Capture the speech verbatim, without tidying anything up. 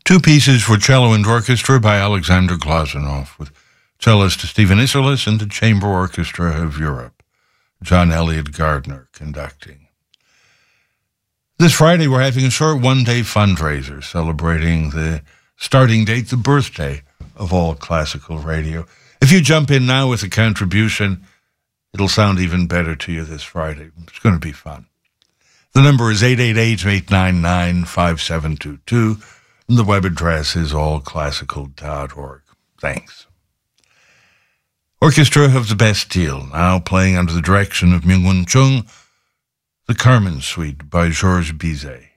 Two pieces for cello and orchestra by Alexander Glazunov, with cellist Stephen Isserlis and the Chamber Orchestra of Europe, John Elliott Gardner conducting. This Friday, we're having a short one-day fundraiser celebrating the starting date, the birthday of all classical radio. If you jump in now with a contribution, it'll sound even better to you this Friday. It's going to be fun. The number is eight eight eight, eight nine nine, five seven two two, and the web address is all classical dot org. Thanks. Orchestra of the Bastille, now playing under the direction of Myung-Whun Chung, the Carmen Suite by Georges Bizet.